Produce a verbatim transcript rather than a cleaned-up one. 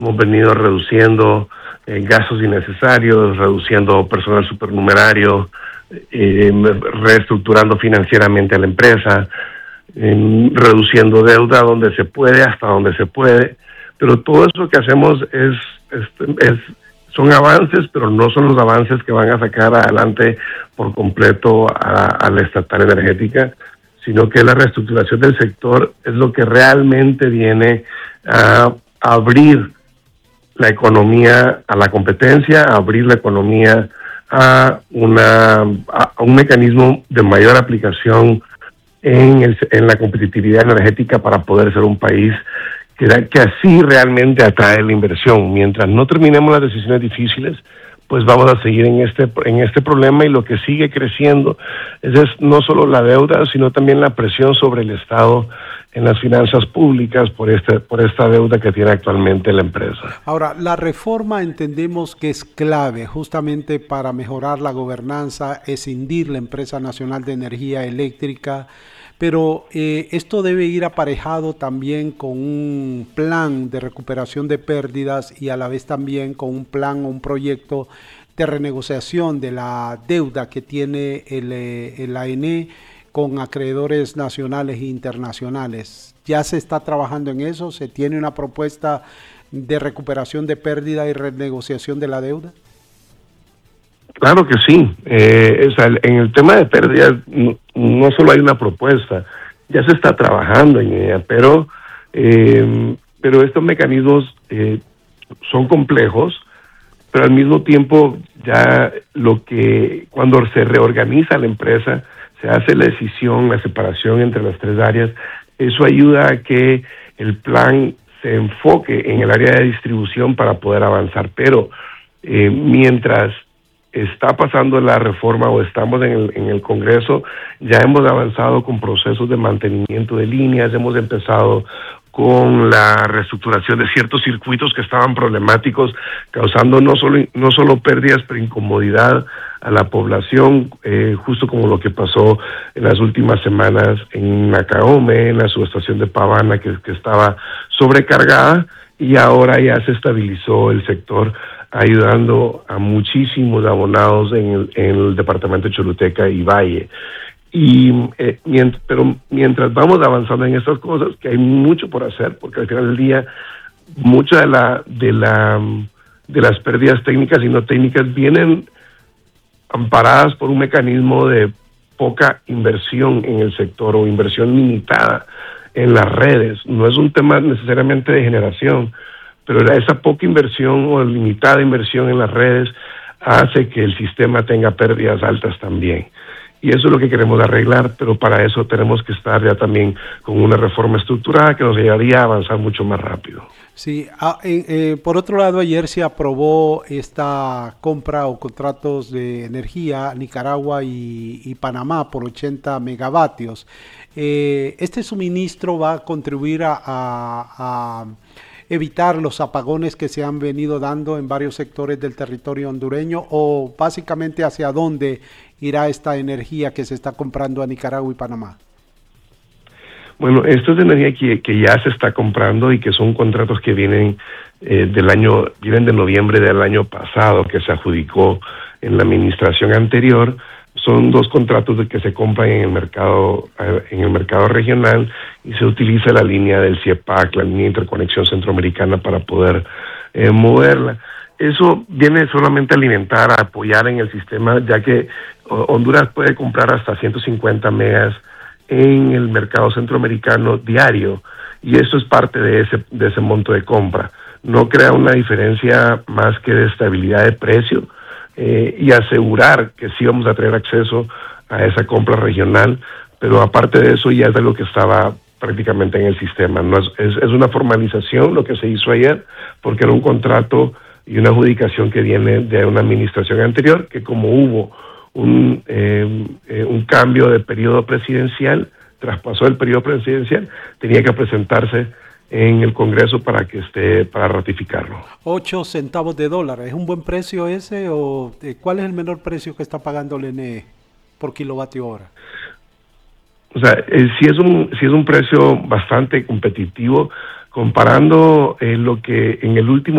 hemos venido reduciendo eh, gastos innecesarios, reduciendo personal supernumerario, eh, reestructurando financieramente a la empresa, eh, reduciendo deuda donde se puede, hasta donde se puede, pero todo eso que hacemos es, es, es son avances, pero no son los avances que van a sacar adelante por completo a, a la estatal energética, sino que la reestructuración del sector es lo que realmente viene a abrir la economía a la competencia, a abrir la economía a, una, a, a un mecanismo de mayor aplicación en, el, en la competitividad energética para poder ser un país que, que así realmente atrae la inversión. Mientras no terminemos las decisiones difíciles, pues vamos a seguir en este en este problema, y lo que sigue creciendo es, es no solo la deuda, sino también la presión sobre el Estado en las finanzas públicas por este por esta deuda que tiene actualmente la empresa. Ahora, la reforma entendemos que es clave justamente para mejorar la gobernanza, escindir la Empresa Nacional de Energía Eléctrica, pero eh, esto debe ir aparejado también con un plan de recuperación de pérdidas y a la vez también con un plan o un proyecto de renegociación de la deuda que tiene el, el A N E con acreedores nacionales e internacionales. ¿Ya se está trabajando en eso? ¿Se tiene una propuesta de recuperación de pérdida y renegociación de la deuda? Claro que sí. Eh, o sea, en el tema de pérdidas no, no solo hay una propuesta, ya se está trabajando en ella, pero, eh, pero estos mecanismos eh, son complejos, pero al mismo tiempo ya lo que cuando se reorganiza la empresa, se hace la decisión, la separación entre las tres áreas, eso ayuda a que el plan se enfoque en el área de distribución para poder avanzar, pero eh, mientras está pasando la reforma o estamos en el, en el Congreso, ya hemos avanzado con procesos de mantenimiento de líneas, hemos empezado con la reestructuración de ciertos circuitos que estaban problemáticos, causando no solo, no solo pérdidas, pero incomodidad a la población, eh, justo como lo que pasó en las últimas semanas en Nacaome, en la subestación de Pavana, que, que estaba sobrecargada, y ahora ya se estabilizó el sector, ayudando a muchísimos abonados en el, en el departamento de Choluteca y Valle. Y eh, mientras, pero mientras vamos avanzando en estas cosas, que hay mucho por hacer, porque al final del día mucha de la de la de las pérdidas técnicas y no técnicas vienen amparadas por un mecanismo de poca inversión en el sector o inversión limitada en las redes. No es un tema necesariamente de generación, pero esa poca inversión o limitada inversión en las redes hace que el sistema tenga pérdidas altas también. Y eso es lo que queremos arreglar, pero para eso tenemos que estar ya también con una reforma estructurada que nos ayudaría a avanzar mucho más rápido. Sí, ah, eh, eh, por otro lado, ayer se aprobó esta compra o contratos de energía Nicaragua y, y Panamá por ochenta megavatios. Eh, ¿Este suministro va a contribuir a, a, a evitar los apagones que se han venido dando en varios sectores del territorio hondureño, o básicamente hacia dónde irá esta energía que se está comprando a Nicaragua y Panamá? Bueno, esto es energía que, que ya se está comprando y que son contratos que vienen eh, del año, vienen de noviembre del año pasado, que se adjudicó en la administración anterior. Son dos contratos de que se compran en el mercado en el mercado regional y se utiliza la línea del CIEPAC, la línea de interconexión centroamericana, para poder eh, moverla. Eso viene solamente a alimentar, a apoyar en el sistema, ya que Honduras puede comprar hasta ciento cincuenta megas en el mercado centroamericano diario, y eso es parte de ese de ese monto de compra. No crea una diferencia más que de estabilidad de precio, eh, y asegurar que sí vamos a tener acceso a esa compra regional, pero aparte de eso ya es de lo que estaba prácticamente en el sistema. No es, es, es una formalización lo que se hizo ayer, porque era un contrato y una adjudicación que viene de una administración anterior, que como hubo un, eh, eh, un cambio de periodo presidencial, traspasó el periodo presidencial, tenía que presentarse en el Congreso para que esté, para ratificarlo. Ocho centavos de dólar, ¿es un buen precio ese, o eh, cuál es el menor precio que está pagando el N E por kilovatio hora? O sea, eh, sí es un sí es un precio bastante competitivo, comparando eh, lo que en el último